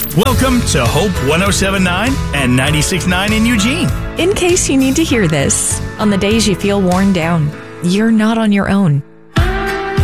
Welcome to Hope 107.9 and 96.9 in Eugene. In case you need to hear this, on the days you feel worn down, you're not on your own.